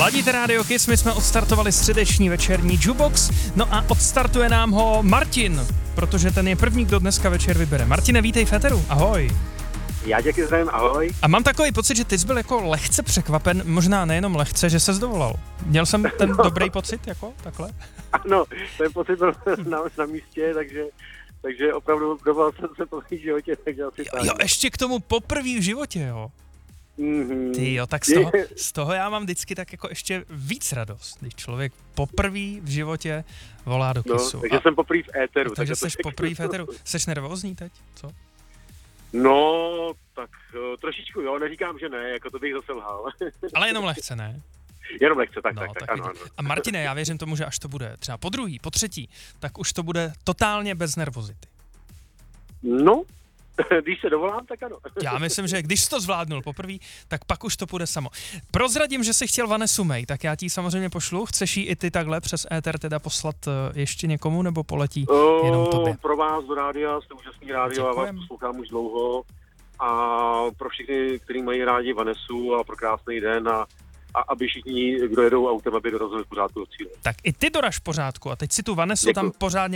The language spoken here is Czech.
Ladíte Radio Kiss, my jsme odstartovali středeční večerní jukebox, no a odstartuje nám ho Martin, protože ten je první, kdo dneska večer vybere. Martine, vítej v éteru, ahoj. Já tě zdravím, ahoj. A mám takový pocit, že ty jsi byl jako lehce překvapen, možná nejenom lehce, že ses dovolal. Měl jsem ten dobrý pocit, jako takhle? Ano, ten pocit byl na místě, takže opravdu dovolal jsem se po svém životě, takže asi tak. Jo, ještě k tomu poprvé v životě, jo. Mm-hmm. Ty jo, tak z toho já mám vždycky tak jako ještě víc radost, když člověk poprvé v životě volá do Kissu. No, takže jsem poprvé v éteru. Takže jsi poprvé v éteru. Jseš nervózní teď, co? No, tak trošičku jo, neříkám, že ne, jako to bych zase lhal. Ale jenom lehce, ne? Jenom lehce, tak ano. A Martine, já věřím tomu, že až to bude třeba po druhý, po třetí, tak už to bude totálně bez nervozity. No, když se dovolám, tak ano. Já myslím, že když jsi to zvládnul poprvé, tak pak už to půjde samo. Prozradím, že jsi chtěl Vanessu May, tak já ti samozřejmě pošlu. Chceš jí i ty takhle přes éter teda poslat ještě někomu, nebo poletí jenom tobě? Pro vás do rádia, jste úžasný rádio, a vás poslouchám už dlouho. A pro všechny, kteří mají rádi Vanessu a pro krásný den a aby všichni, kdo jedou autem, aby dorazili v pořádku do cíle. Tak i ty doraž v pořádku a teď si tu Vanessu tam pořádně